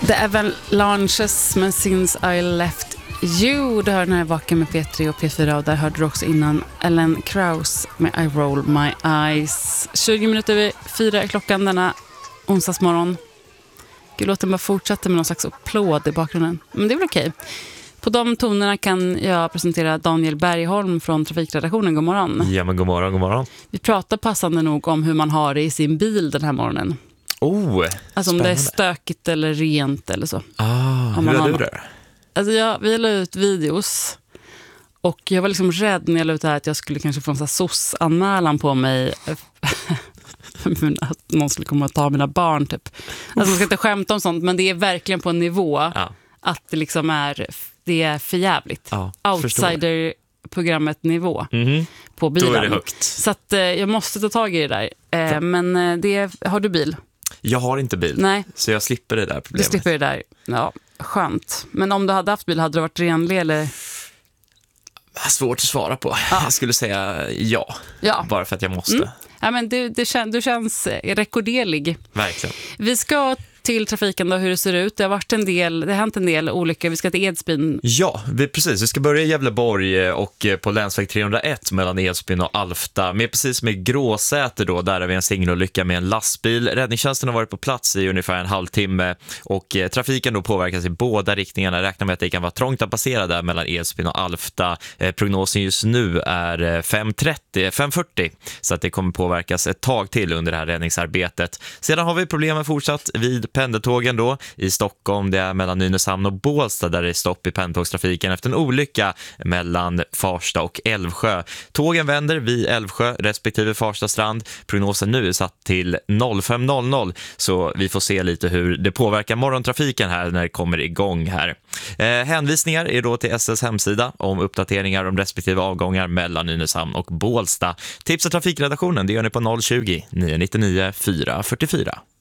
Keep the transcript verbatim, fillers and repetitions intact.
The Avalanches med Since I Left You. Du hör när jag är vaken med P tre och P fyra, och där hörde du också innan Ellen Krauss med I Roll My Eyes. tjugo minuter över fyra är klockan denna onsdagsmorgon. Gud, låt den bara fortsätta med någon slags applåd i bakgrunden. Men det är väl okej. På de tonerna kan jag presentera Daniel Bergholm från Trafikredaktionen. God morgon. Ja, men god morgon, god morgon. Vi pratar passande nog om hur man har det i sin bil den här morgonen. Oh, alltså om det är stökigt eller rent eller så. Ah, hur är du där? Alltså jag, vi la ut videos och jag var liksom rädd när jag la ut det här att jag skulle kanske få en sån här S O S-anmälan på mig att någon skulle komma och ta mina barn typ. Alltså man ska inte skämta om sånt, men det är verkligen på en nivå ja. Att det liksom är, det är för jävligt. Ja, outsider-programmet nivå mm-hmm. på bilen. Då är det högt. Så att eh, jag måste ta tag i det där. Eh, ja. Men eh, det, har du bil? Jag har inte bil, nej. Så jag slipper det där problemet. Du slipper det där, ja, skönt. Men om du hade haft bil, hade det varit renlig eller? Svårt att svara på. Ja. Jag skulle säga ja, ja. Bara för att jag måste. Mm. Ja, men du, du, kän, du känns rekorderlig. Verkligen. Vi ska till trafiken då, hur det ser ut. Det har varit en del, det har hänt en del olyckor. Vi ska till Edsbyn. Ja, vi, precis. Vi ska börja i Gävleborg och på länsväg trehundraett mellan Edsbyn och Alfta. Med precis med Gråsäter då, där har vi en singelolycka med en lastbil. Räddningstjänsten har varit på plats i ungefär en halvtimme och eh, trafiken då påverkas i båda riktningarna. Räknar med att det kan vara trångt att passera där mellan Edsbyn och Alfta. Eh, prognosen just nu är fem trettio, fem fyrtio, så att det kommer påverkas ett tag till under det här räddningsarbetet. Sedan har vi problemen fortsatt vid pendeltågen då i Stockholm. Det är mellan Nynäshamn och Bålsta där det är stopp i pendeltågstrafiken efter en olycka mellan Farsta och Älvsjö. Tågen vänder vid Älvsjö respektive Farsta strand. Prognosen nu är satt till fem noll noll, så vi får se lite hur det påverkar morgontrafiken här när det kommer igång här. Eh, hänvisningar är då till S L:s hemsida om uppdateringar om respektive avgångar mellan Nynäshamn och Bålsta. Tips och trafikredaktionen, det gör ni på noll tjugo, nio nio nio, fyra fyra fyra.